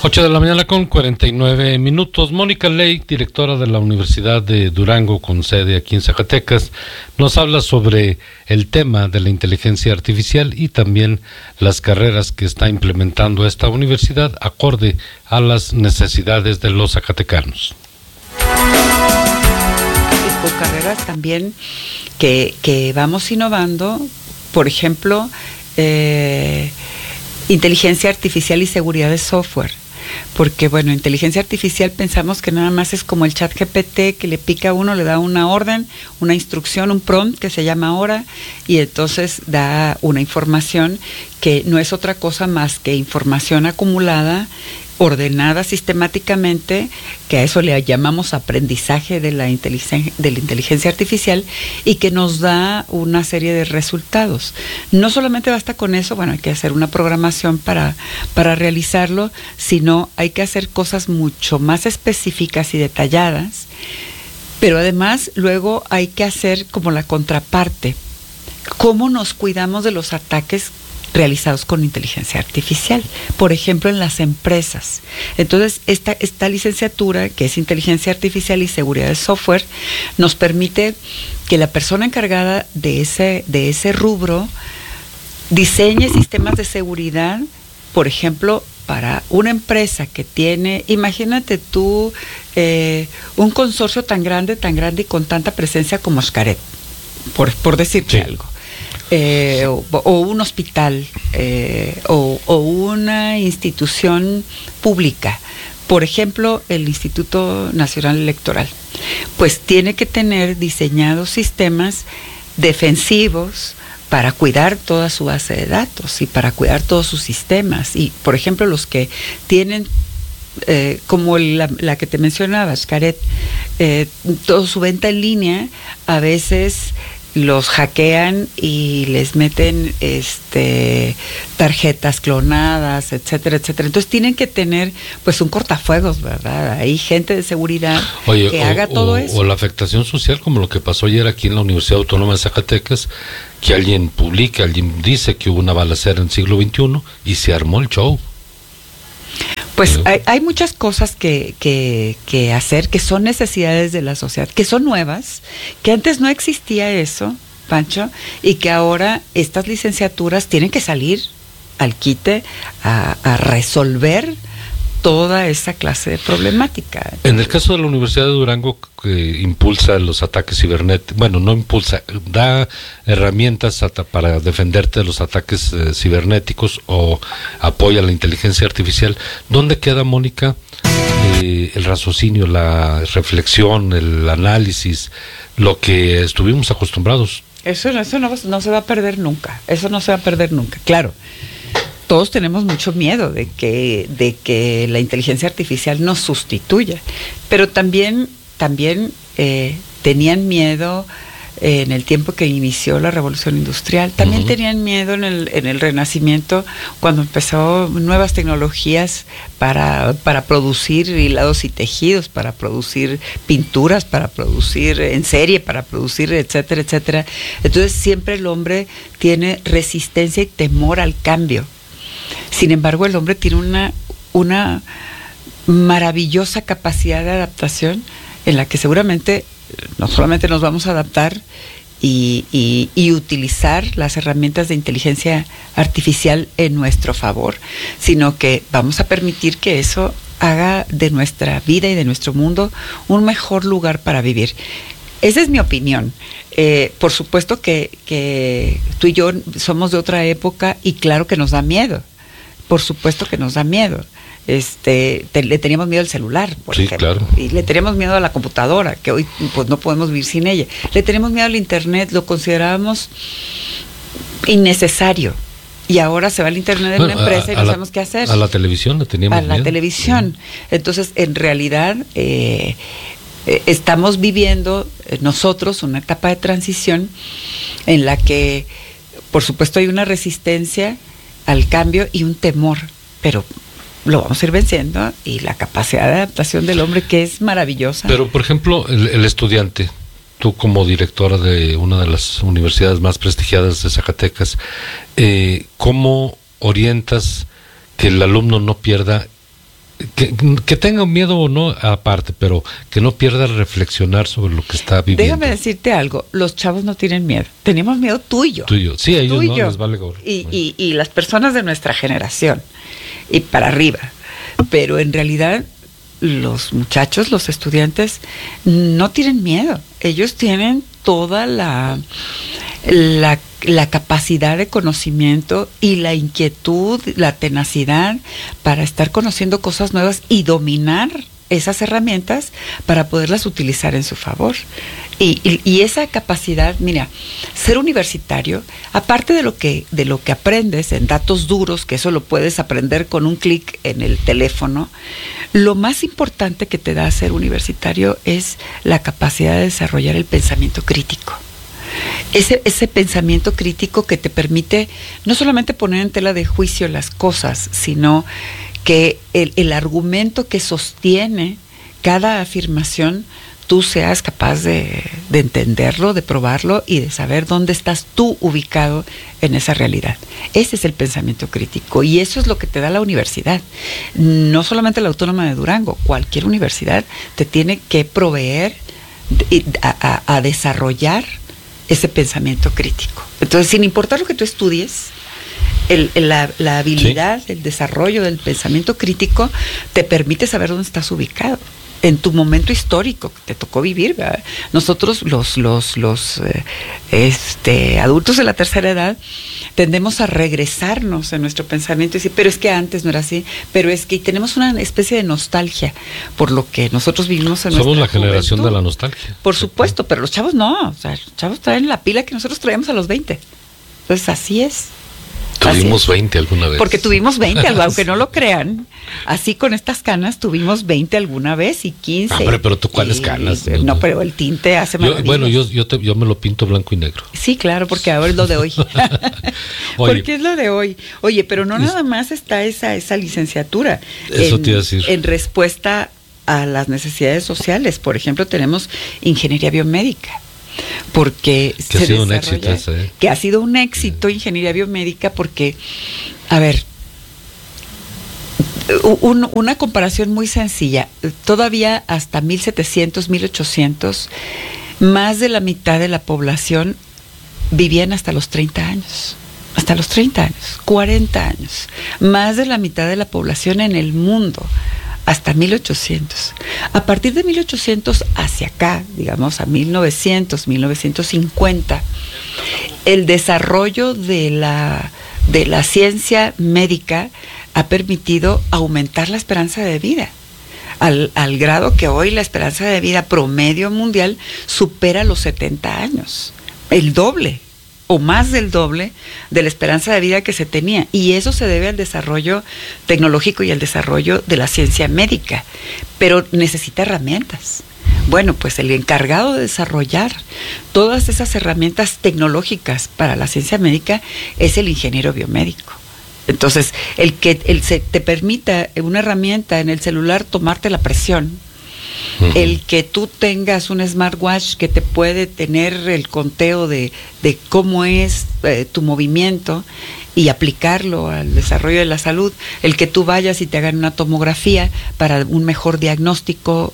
8 de la mañana con 49 minutos. Mónica Ley, directora de la Universidad de Durango, con sede aquí en Zacatecas, nos habla sobre el tema de la inteligencia artificial y también las carreras que está implementando esta universidad acorde a las necesidades de los zacatecanos. Y con carreras también que vamos innovando, por ejemplo, inteligencia artificial y seguridad de software. Porque, bueno, inteligencia artificial pensamos que nada más es como el chat GPT, que le pica a uno, le da una orden, una instrucción, un prompt que se llama ahora, y entonces da una información que no es otra cosa más que información acumulada, ordenada sistemáticamente, que a eso le llamamos aprendizaje de la inteligencia artificial, y que nos da una serie de resultados. No solamente basta con eso, bueno, hay que hacer una programación para realizarlo, sino hay que hacer cosas mucho más específicas y detalladas, pero además luego hay que hacer como la contraparte. ¿Cómo nos cuidamos de los ataques realizados con inteligencia artificial? Por ejemplo, en las empresas. Entonces, esta licenciatura, que es inteligencia artificial y seguridad de software, nos permite que la persona encargada de ese rubro diseñe sistemas de seguridad, por ejemplo, para una empresa que tiene, imagínate tú, un consorcio tan grande y con tanta presencia como Xcaret, por decirte algo. O un hospital, o una institución pública, por ejemplo, el Instituto Nacional Electoral, pues tiene que tener diseñados sistemas defensivos para cuidar toda su base de datos y para cuidar todos sus sistemas. Y, por ejemplo, los que tienen, como la que te mencionaba, Xcaret, toda su venta en línea, a veces los hackean y les meten tarjetas clonadas, etcétera, etcétera. Entonces tienen que tener pues un cortafuegos, ¿verdad? Hay gente de seguridad que haga todo eso. O la afectación social, como lo que pasó ayer aquí en la Universidad Autónoma de Zacatecas, que alguien dice que hubo una balacera en el siglo XXI y se armó el show. Pues hay muchas cosas que hacer, que son necesidades de la sociedad, que son nuevas, que antes no existía eso, Pancho, y que ahora estas licenciaturas tienen que salir al quite a resolver toda esa clase de problemática. En el caso de la Universidad de Durango, que impulsa los ataques cibernéticos, bueno, no impulsa, da herramientas para defenderte de los ataques cibernéticos o apoya la inteligencia artificial. ¿Dónde queda, Mónica, el raciocinio, la reflexión, el análisis, lo que estuvimos acostumbrados? Eso no se va a perder nunca, claro. Todos tenemos mucho miedo de que la inteligencia artificial nos sustituya, pero también tenían miedo en el tiempo que inició la Revolución Industrial, también tenían miedo en el Renacimiento, cuando empezó nuevas tecnologías para producir hilados y tejidos, para producir pinturas, para producir en serie, para producir etcétera, etcétera. Entonces siempre el hombre tiene resistencia y temor al cambio. Sin embargo, el hombre tiene una maravillosa capacidad de adaptación en la que seguramente no solamente nos vamos a adaptar y utilizar las herramientas de inteligencia artificial en nuestro favor, sino que vamos a permitir que eso haga de nuestra vida y de nuestro mundo un mejor lugar para vivir. Esa es mi opinión. Por supuesto que tú y yo somos de otra época y claro que nos da miedo. Por supuesto que nos da miedo. Le teníamos miedo al celular, por ejemplo. Claro. Y le teníamos miedo a la computadora, que hoy pues no podemos vivir sin ella. Le tenemos miedo al internet, lo considerábamos innecesario. Y ahora se va al internet de una empresa y no sabemos qué hacer. A la televisión le teníamos miedo. A la televisión. Entonces, en realidad, estamos viviendo nosotros una etapa de transición en la que, por supuesto, hay una resistencia al cambio y un temor, pero lo vamos a ir venciendo, y la capacidad de adaptación del hombre, que es maravillosa. Pero, por ejemplo, el estudiante, tú como directora de una de las universidades más prestigiadas de Zacatecas, ¿cómo orientas que el alumno no pierda que tenga miedo o no, aparte, pero que no pierda reflexionar sobre lo que está viviendo. Déjame decirte algo, los chavos no tienen miedo. Tenemos miedo tú y yo. Tú y yo. Sí, a ellos no les vale gorro. Y las personas de nuestra generación, y para arriba. Pero en realidad, los muchachos, los estudiantes, no tienen miedo. Ellos tienen toda la capacidad de conocimiento y la inquietud, la tenacidad para estar conociendo cosas nuevas y dominar esas herramientas para poderlas utilizar en su favor. Y esa capacidad, mira, ser universitario, aparte de lo que aprendes en datos duros, que eso lo puedes aprender con un clic en el teléfono, lo más importante que te da ser universitario es la capacidad de desarrollar el pensamiento crítico. Ese pensamiento crítico que te permite no solamente poner en tela de juicio las cosas, sino que el argumento que sostiene cada afirmación, tú seas capaz de entenderlo, de probarlo y de saber dónde estás tú ubicado en esa realidad. Ese es el pensamiento crítico y eso es lo que te da la universidad. No solamente la Autónoma de Durango, cualquier universidad te tiene que proveer a desarrollar ese pensamiento crítico. Entonces, sin importar lo que tú estudies, la habilidad, el desarrollo del pensamiento crítico te permite saber dónde estás ubicado en tu momento histórico que te tocó vivir, ¿verdad? Nosotros los adultos de la tercera edad tendemos a regresarnos en nuestro pensamiento y decir, pero es que antes no era así, pero es que tenemos una especie de nostalgia por lo que nosotros vivimos en nuestra Somos la generación juventud. De la nostalgia. Por supuesto, pero los chavos no, o sea, los chavos traen la pila que nosotros traíamos a los 20. Entonces así es. Tuvimos 20 alguna vez. Porque tuvimos 20, aunque no lo crean. Así con estas canas tuvimos 20 alguna vez y 15. Hombre, pero tú cuáles canas. No, pero el tinte hace maravillas. Bueno, yo me lo pinto blanco y negro. Sí, claro, porque ahora es lo de hoy. Porque es lo de hoy. Oye, pero no nada más está esa licenciatura. Eso te iba a decir. En respuesta a las necesidades sociales. Por ejemplo, tenemos ingeniería biomédica. Porque que ha sido un éxito que ha sido un éxito ingeniería biomédica porque, a ver, una comparación muy sencilla, todavía hasta 1700, 1800, más de la mitad de la población vivían hasta los 30 años. Hasta los 30 años, 40 años. Más de la mitad de la población en el mundo. Hasta 1800. A partir de 1800 hacia acá, digamos a 1900, 1950, el desarrollo de la ciencia médica ha permitido aumentar la esperanza de vida, al grado que hoy la esperanza de vida promedio mundial supera los 70 años, el doble o más del doble de la esperanza de vida que se tenía. Y eso se debe al desarrollo tecnológico y al desarrollo de la ciencia médica. Pero necesita herramientas. Bueno, pues el encargado de desarrollar todas esas herramientas tecnológicas para la ciencia médica es el ingeniero biomédico. Entonces, el que te permita una herramienta en el celular tomarte la presión, el que tú tengas un smartwatch que te puede tener el conteo de cómo es tu movimiento y aplicarlo al desarrollo de la salud, el que tú vayas y te hagan una tomografía para un mejor diagnóstico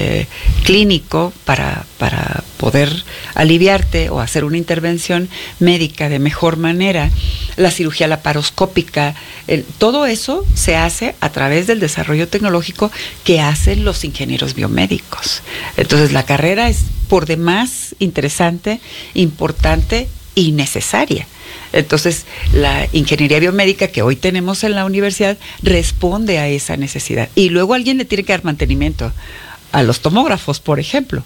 clínico para poder aliviarte o hacer una intervención médica de mejor manera, la cirugía laparoscópica, todo eso se hace a través del desarrollo tecnológico que hacen los ingenieros biomédicos. Entonces la carrera es por demás interesante, importante y necesaria. Entonces, la ingeniería biomédica que hoy tenemos en la universidad responde a esa necesidad. Y luego alguien le tiene que dar mantenimiento a los tomógrafos, por ejemplo.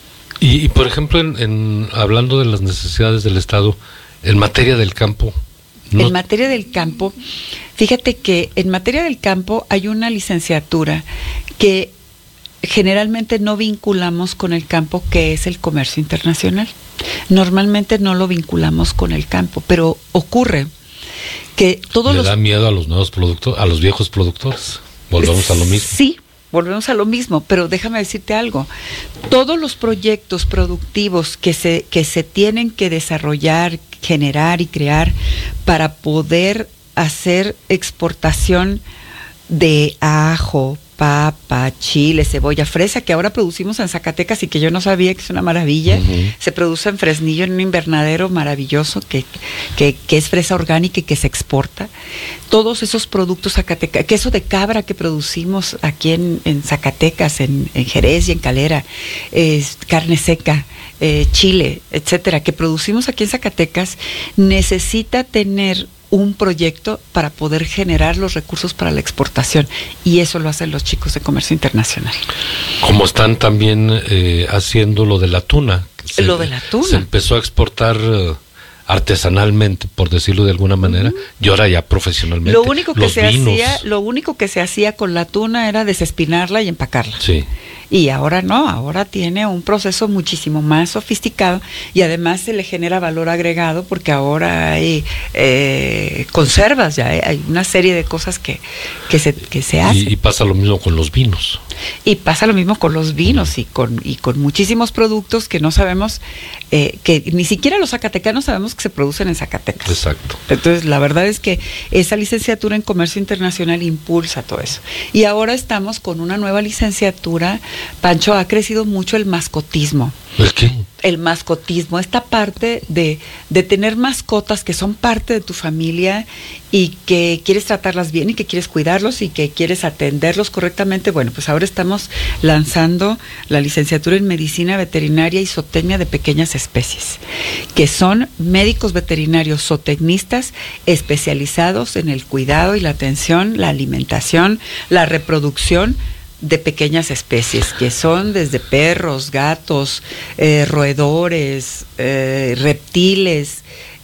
Y por ejemplo, hablando de las necesidades del Estado, en materia del campo. En materia del campo, fíjate que en materia del campo hay una licenciatura que generalmente no vinculamos con el campo, que es el comercio internacional. Normalmente no lo vinculamos con el campo, pero ocurre que todos da miedo a los nuevos productos, a los viejos productores. Volvemos a lo mismo. Sí, volvemos a lo mismo, pero déjame decirte algo. Todos los proyectos productivos que se tienen que desarrollar, generar y crear para poder hacer exportación de ajo, papa, chile, cebolla, fresa, que ahora producimos en Zacatecas y que yo no sabía, que es una maravilla. Se produce en Fresnillo, en un invernadero maravilloso que es fresa orgánica y que se exporta. Todos esos productos Zacatecas, queso de cabra que producimos aquí en Zacatecas, en Jerez y en Calera, carne seca, chile, etcétera, que producimos aquí en Zacatecas, necesita tener un proyecto para poder generar los recursos para la exportación, y eso lo hacen los chicos de Comercio Internacional. Como están también haciendo lo de la tuna. Lo de la tuna. Se empezó a exportar artesanalmente, por decirlo de alguna manera, y ahora ya profesionalmente. Lo único que se hacía con la tuna era desespinarla y empacarla. Sí. Y ahora no, ahora tiene un proceso muchísimo más sofisticado y además se le genera valor agregado porque ahora hay conservas, ya hay una serie de cosas que se hacen. Y pasa lo mismo con los vinos. Y pasa lo mismo con los vinos y con muchísimos productos que no sabemos, que ni siquiera los zacatecanos sabemos que se producen en Zacatecas. Exacto. Entonces, la verdad es que esa licenciatura en Comercio Internacional impulsa todo eso. Y ahora estamos con una nueva licenciatura. Pancho, ha crecido mucho el mascotismo. ¿El qué? El mascotismo, esta parte de tener mascotas que son parte de tu familia y que quieres tratarlas bien y que quieres cuidarlos y que quieres atenderlos correctamente. Bueno, pues ahora estamos lanzando la licenciatura en Medicina Veterinaria y Zootecnia de Pequeñas Especies, que son médicos veterinarios zootecnistas especializados en el cuidado y la atención, la alimentación, la reproducción de pequeñas especies, que son desde perros, gatos, roedores, reptiles,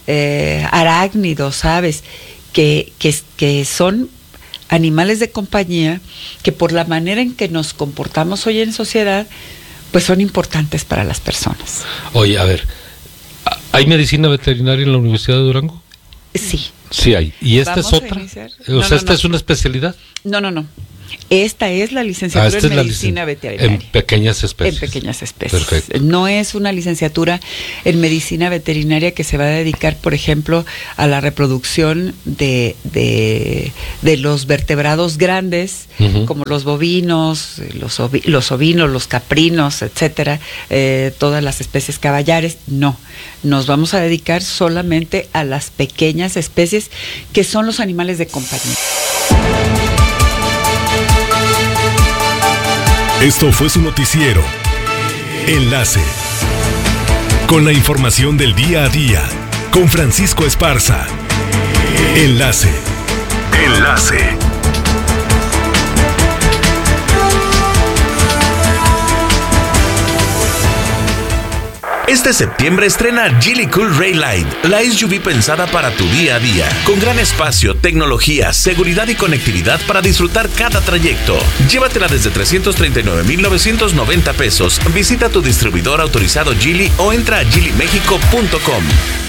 arácnidos, aves, que son animales de compañía que por la manera en que nos comportamos hoy en sociedad, pues son importantes para las personas. Oye, a ver, ¿hay medicina veterinaria en la Universidad de Durango? Sí. Sí hay. ¿Y esta es otra? ¿Esta es una especialidad? No. Esta es la licenciatura en Medicina Veterinaria. En pequeñas especies. En pequeñas especies. Perfecto. No es una licenciatura en Medicina Veterinaria que se va a dedicar, por ejemplo, a la reproducción de los vertebrados grandes, como los bovinos, los ovinos, los caprinos, etcétera, todas las especies caballares. No, nos vamos a dedicar solamente a las pequeñas especies que son los animales de compañía. Esto fue su noticiero, Enlace. Con la información del día a día, con Francisco Esparza. Enlace. Este septiembre estrena Geely Cool Rayline, la SUV pensada para tu día a día, con gran espacio, tecnología, seguridad y conectividad para disfrutar cada trayecto. Llévatela desde 339,990 pesos. Visita tu distribuidor autorizado Geely o entra a geelymexico.com.